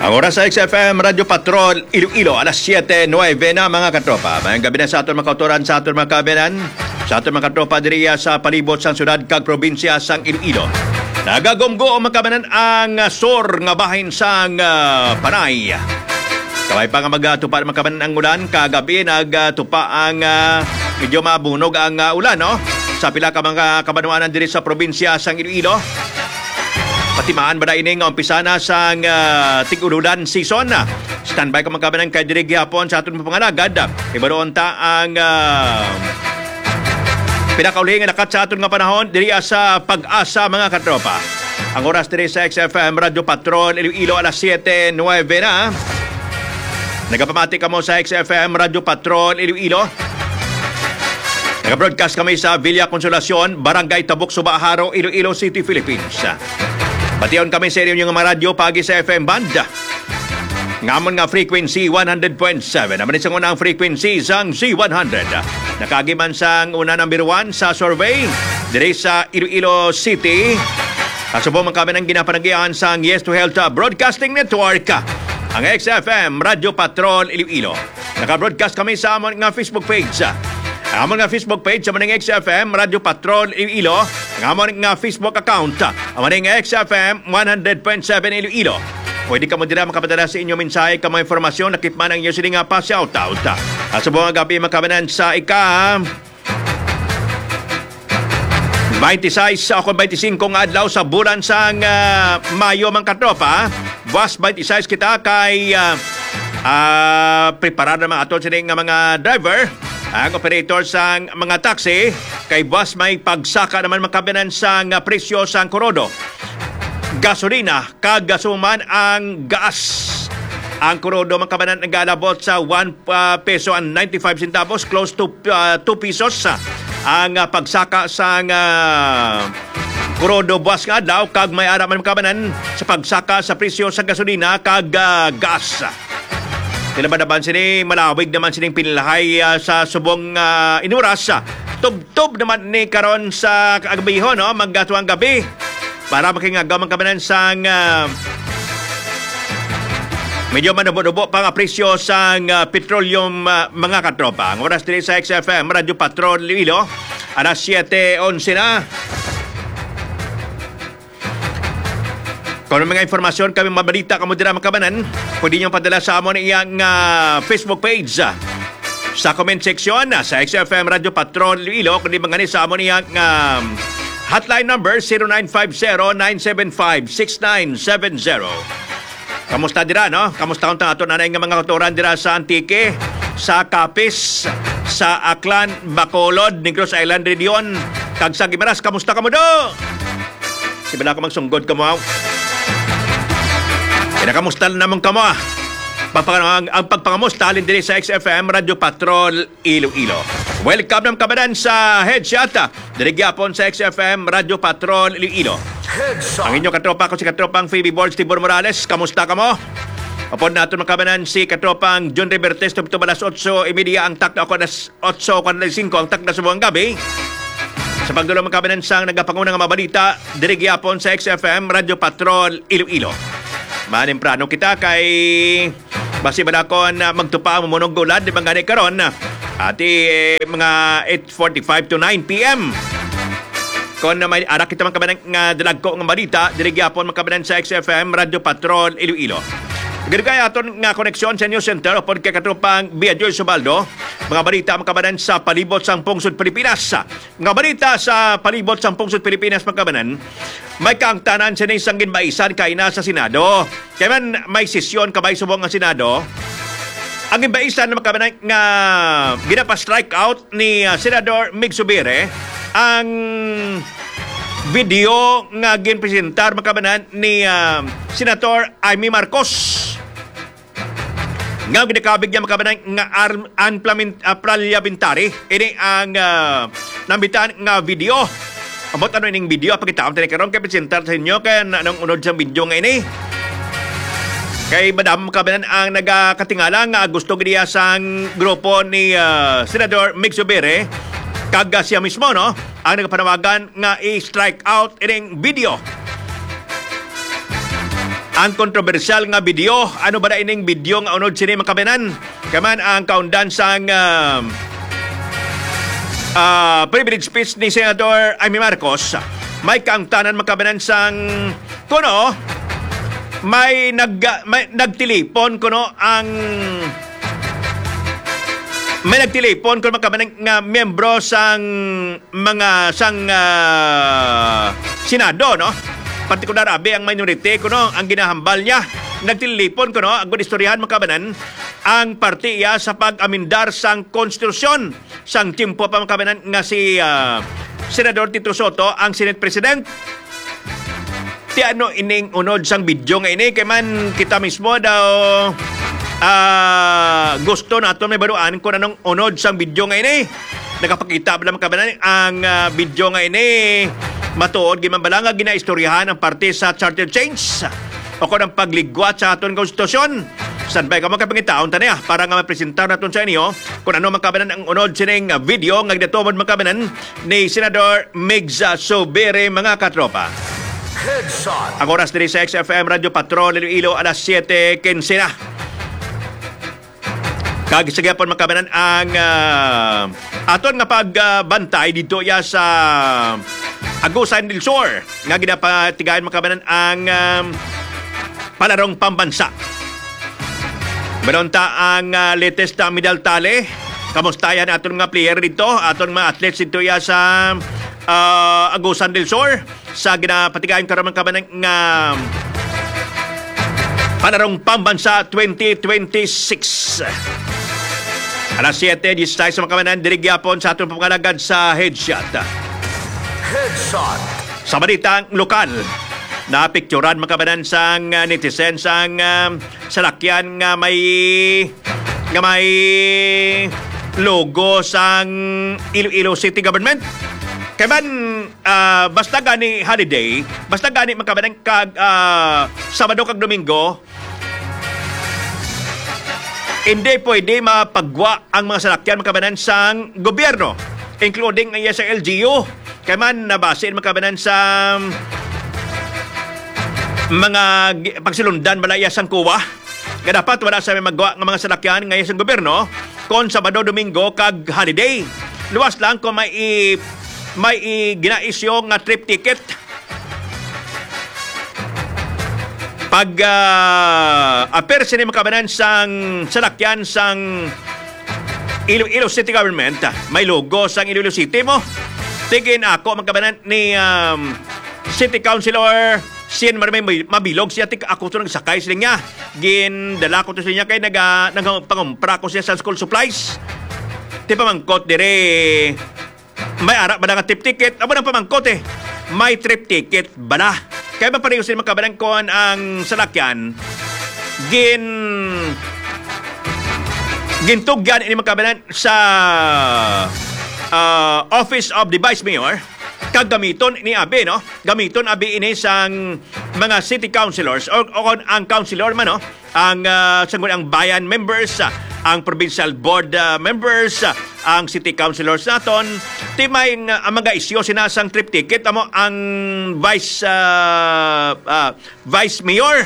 Ang oras sa XFM Radio Patrol Iloilo, alas 7:09 na mga katropa. Mayang gabi na sa aton mga kautoran, sa aton mga kabinan, sa aton mga katropa diriya sa palibot sang syudad kag probinsya sang Iloilo. Nagagumgo ang mga kabinan ang sur nga bahin sang Panay. Kaway pa nga magtupa ang mga kabinan ang ulan. Kagabi nagtupa ang medyo mabunog ang ulan, no? Sa pila ka mga kabanuanan diri sa probinsya sang Iloilo. Patimaan ba na ini nga umpisa na sa tig-uludan season. Standby ka magkabanan kay Direk Hapon sa aton pangalagad. Ibaroon ta ang pinakauli nga nakat sa aton nga panahon diri sa Pag-asa mga katropa. Ang oras diri sa XFM Radio Patrol Iloilo, alas 7:09 na. Nagapamati ka mo sa XFM Radio Patrol Iloilo. Nag-broadcast kami sa Villa Consolacion, Barangay Tabuk, Subaharo, Iloilo City, Philippines. Batiyon kami sa inyo ng mga radyo pagi sa FM band. Ngamon nga frequency 100.7. Naman isang unang frequency sang C100. Nakagiman sang una number 1 sa survey diri sa Iloilo City. Kasubo man kami ng ginapanagian sang Yes to Health Broadcasting Network, ang XFM Radio Patrol Iloilo. Naka-broadcast kami sa amon nga Facebook page. Ang amon nga Facebook page sa maning XFM Radio Patrol Iloilo. Ang amon nga Facebook account, ang maning XFM 100.7 Iloilo. Pwede ka mo dira makapadala sa inyo mensahe ka mga informasyon, nakipman ang inyo sila nga pa shout-out. At sa buong gabi makabanan sa ika 26 ako 25 nga adlaw sa bulan sang Mayo mga katropa. Buwas 26 kita kay preparar naman ato sila nga mga driver, ang operator sang mga taxi. Kay boss may pagsaka naman makabinan sang presyo sang kurodo, gasolina kag gasuman ang gas. Ang kurodo makabinan nagalabot sa 1 peso and 95 centavos, close to 2 pesos ang pagsaka sang kurodo boss nga daw. Kag may ara man makabinan sa pagsaka sa presyo sa gasolina kag gas. Tinabadaban sini malawig naman sining pinlahay sa subong inuras. Tub-tub naman ni karon sa kagabiho, no? Magatuang gabi para makingagaw man kamanan sang medyo manubo-nubo pang presyo sang petroleum mga katropa. Ang oras diri sa XFM Radio Patrol Iloilo, alas 7:11 na. Kung mga informasyon kami mabalita kamo dira makabanan, pwede nyo padala sa amon iyang Facebook page. Sa comment section sa XFM Radio Patrol Iloilo, kundi mangani sa amon iyang hotline number 0950-975-6970. Kamusta dira, no? Kamusta kung ato nanay nga mga kautoran dira sa Antique, sa Capiz, sa Aklan, Bacolod, Negros Island Region, kag sa Guimaras. Kamusta ka mo do? Sibala ko magsunggod ka mo. Kinakamusta naman ka mo. Ang pagpangamusta alin diri sa XFM Radio Patrol Iloilo. Welcome naman kabanan sa Headshot diri gyapon sa XFM Radio Patrol Iloilo. Ang inyong katropa ko si katropang Phoebe Balls Tibor Morales. Kamusta ka mo? Upon natin makabanan si katropang John Rivertes tumito balas 8:30 ang takda ako nas 8:45 ang takda sa buong gabi. Sa pagdulo makabanan sang nagapangunang mabalita diri gyapon sa XFM Radio Patrol Iloilo. Manimprano kita kay basi balakon magtupa mo monog ulad di bangani karon ati mga 8:45 to 9 PM. Kon na may ara kita man kabanan nga dalagko nga balita diri gyapon makabanan sa XFM Radio Patrol Iloilo. Gagay aton nga koneksyon sa News Center upod kay katropang Biadjoy Subaldo. Mga balita makabanan sa palibot sang pungsod Pilipinas. Mga balita sa palibot sang pungsod Pilipinas makabanan. May kaangtanan sa isang ginbaisan kay na sa Senado. Kaya man may sesyon kabay subong ang Senado. Ang ginbaisan na makabanan nga ginapa-strike out ni Senador Mig Zubiri ang video nga ginpresentar makabanan ni Senator Amy Marcos. Nga ginakabig niya makabanan nga parliamentary. Ini ang nambitan nga video. Abot ano ining video? Pagkitaam tayo karon kay presentar sa inyo kaya nang unod sa video nga ini. Kay madam makabanan ang nagakatingala nga gusto giniya sang grupo ni Senador Mig Zubiri. Kag siya mismo, no? Ang nagpanawagan nga i-strike out ining video. ang kontrobersyal nga video. Ano ba na ining video nga unod sini makabanan? Kaman ang kaundan sang privilege speech ni Senador Amy Marcos. May kaangtanan makabanan sang kuno may nagtilipon kuno ang may nagtilipon kuno makabanan nga miyembro sang mga Senado, no? Partikular abi ang minority kuno ang ginahambal niya. Nagtilipon kuno ang istoryahan makabanan ang partiya sa pag-amindar sang konstitusyon sang tiempo pa makabanan nga si Senador Tito Soto ang Senate President. Ti ano ining unod sang video nga ini kay man kita mismo daw gusto nato may baruan kung anong unod sang video nga ini. Nakapakita ba makabanan ang video nga ini matuod gimambala nga ginaistoryahan ang parte sa charter change o kung ang pagligwat sa aton konstitusyon. Sanbay ka makapangitaon taniya para nga mapresentar naton sa inyo kung ano makabanan ang unod sining video nga ginatumod makabanan ni Senador Migs Zubiri mga katropa. Headshot. Ang oras diri sa XFM Radio Patrol Iloilo alas 7:15 na. Kagisagapon makabanan ang aton nga pagbantay dito ya sa Agusan del Sur nga ginapatigayan makabanan ang palarong pambansa. Banonta ang latest na medal tally. Kamustayan aton nga player dito, aton mga athletes dito ya sa Agusan del Sur sa ginapatigayan karon makabanan nga palarong pambansa 2026. Alas 7:16 sa makabanan diri gyapon sa aton pamangalagad sa Headshot. Headshot. Sa balitang lokal, napikturan makabanan sang netizen sang salakyan nga may logo sang Iloilo City Government. Kaya man, basta gani holiday, basta gani makabanan kag Sabado kag Domingo, hindi pwede mapagwa ang mga salakyan makabanan sang gobyerno, including ang sa LGU. Kaya man, nabasin makabanan sa mga pagsilundan balaya sang kuwa. Kaya dapat wala sa magwa ng mga salakyan ngayon sa gobyerno kung Sabado, Domingo kag holiday. Luwas lang kung may ginaisyo nga trip ticket. Pag appear sini makabanan sang salakyan sang Iloilo City Government, may logo sang Iloilo City mo. Tigin ako makabanan ni City Councilor Sien Marmay Mabilog siya ako to nagsakay sila niya. Gindala ko to sila niya kay nagpangumpra ko siya sa school supplies. Ti pamangkot dire may ara ba nga trip ticket? Abo nang pamangkot may trip ticket bala. Kaya ba pareho sila makabanan kon ang salakyan gintugyan ini makabanan sa Office of the Vice Mayor kag gamiton ni Abe, no? Gamiton Abe ini sang mga city councilors o ang councilor man, no? Ang ang bayan members, ang provincial board members, ang city councilors naton, timay ang mga isyo sinasang trip ticket amo ang vice mayor.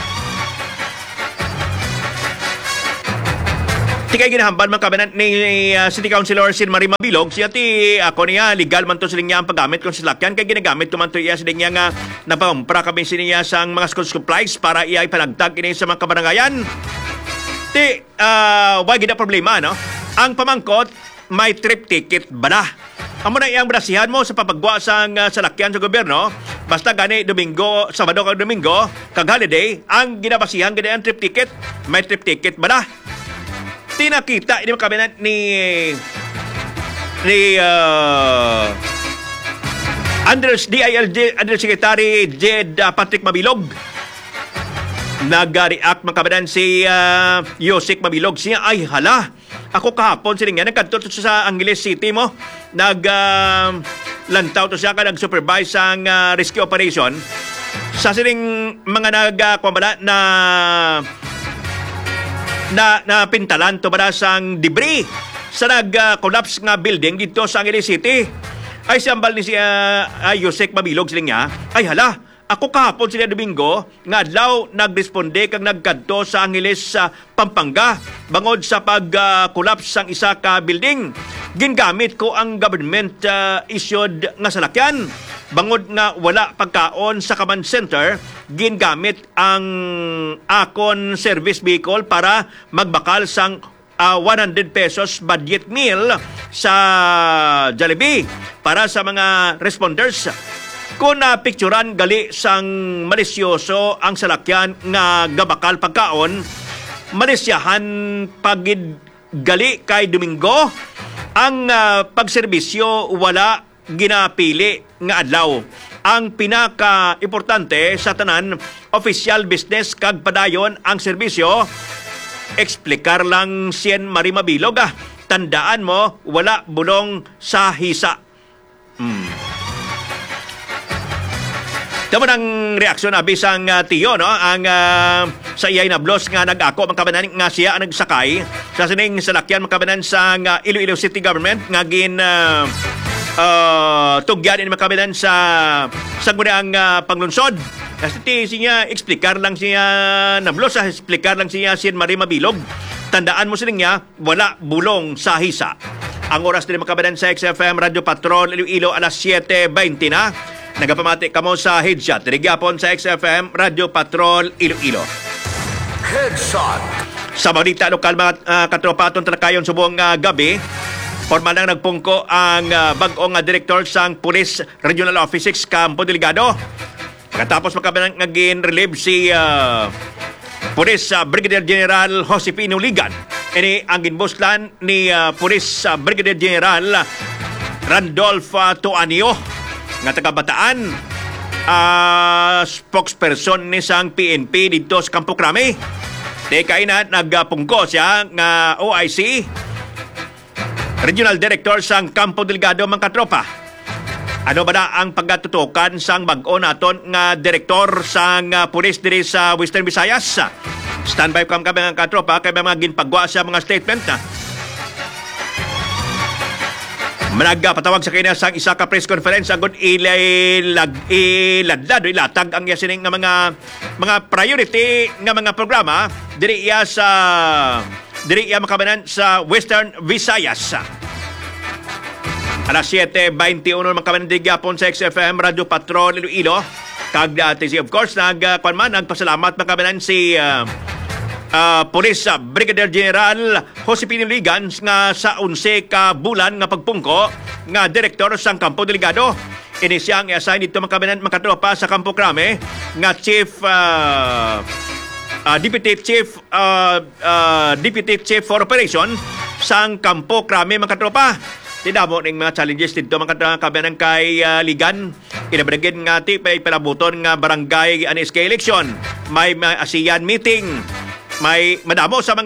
Kaya ginahambal man kabanan ni City Councilor Sin Marie Mabilog siya ti ako niya legal man to siling niya ang paggamit kung silakyan kaya ginagamit ko man to iya siling niya nga napampra kami siniya sang mga school supplies para iya ipanagtag ini sa mga kabarangayan. Ti wag gina problema, no? Ang pamangkot may trip ticket bala. Amo na iyang brasihan mo sa papagwa sang salakyan sa gobyerno. Basta gani Domingo, Sabado kag Domingo kag holiday ang ginabasihan gani ang trip ticket. May trip ticket bala. Tinakita ini makabinet ni Undersecretary Jed Patrick Mabilog. Nag-react makabinet si Yosek Mabilog. Siya ay hala. Ako kahapon siling yan. Nagkanto sa Angeles City mo. Lantaw to siya ka nag-supervise ang rescue operation. Sa siling mga nagkwambala na pintalan to para sang debris sa nag-collapse nga building dito sa Angeles City. Ay siyambal ni si Yosek Mabilog siling niya, ay hala, ako kahapon sila Domingo nga adlaw nagresponde kag nagkadto sa Angeles sa Pampanga bangod sa pag-collapse sang isa ka building. Gingamit ko ang government issued nga salakyan. Bangod nga wala pagkaon sa command center, gingamit ang akon service vehicle para magbakal sang 100 pesos budget meal sa Jollibee para sa mga responders. Kung picturean gali sang malisyoso ang salakyan nga gabakal pagkaon, malisyahan pagid gali kay Domingo, ang pagserbisyo wala ginapili nga adlaw. Ang pinaka-importante sa tanan, official business kag padayon ang serbisyo. Eksplikar lang sien Marimabilog Tandaan mo, wala bulong sa hisa. Tama ng reaksyon bisang tiyo, no? Ang sa iyay na blos nga nag-ako makabanan nga siya nagsakay sa sining salakyan makabanan sa Iloilo City Government nga gin tugyan in makabanan sa gunang panglunsod. Kasi siya eksplikar lang siya na blos, eksplikar lang siya si Marimabilog. Tandaan mo sining niya, wala bulong sa hisa. Ang oras din makabanan sa XFM Radio Patrol Iloilo alas 7:20 na. Nagapamati kamo sa Headshot. Dirigapon sa XFM Radio Patrol Iloilo. Headshot. Sa balita lokal mga katropa atong talakayon subong gabi, formal nang nagpungko ang bag-ong director sang Police Regional Office 6 Campo Delgado. Katapos makabanang naging relieve si Police Brigadier General Josepino Ligan. Ini ang ginbuslan ni Police Brigadier General Randolph Tuanio nga taga-Bataan, spokesperson ni sang PNP dito sa Campo Crame. Tekay na nagpungko siya nga OIC, Regional Director sang Campo Delgado mga katropa. Ano ba na ang pagkatutukan sang bag-o naton nga direktor sang pulis diri sa Western Visayas? Standby kami mga katropa kay mga ginpagwa sa mga statement na. Managpatawag sa kanya sang isa ka press conference agud ilatag ang yasining nga mga priority nga mga programa diri iya makabanan sa Western Visayas. Alas 7:21 makabanan di gyapon sa XFM Radio Patrol Iloilo. Kag of course nagpasalamat makabanan si Police Brigadier General Josepino Ligan nga sa 11 ka bulan nga pagpungko nga direktor sang Campo Delgado. Ini siyang i-assign dito makabanan makatropa sa Campo Crame nga Deputy Chief for Operation sang Campo Crame makatropa. Tinamo ning mga challenges dito mga kabanan kay Ligan. Inabragin nga tipay palabuton nga barangay NSK election. May ASEAN meeting. May madamo sa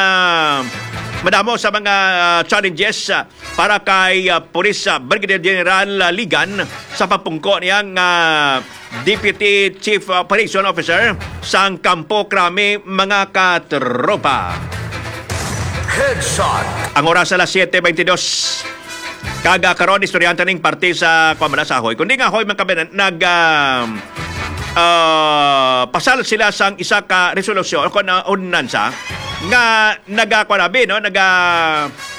mga challenges para kay Police Brigadier General Ligan sa papungko niyang Deputy Chief Operation Officer sang Campo Crame mga katropa. Headshot. Ang oras alas 7:22. Kaga karon istoryanta ning parte sa Pamanasahoy. Kundi nga hoy man kabanan pasal sila sang isa ka resolusyon o na ordinansa nga nagakwanabi no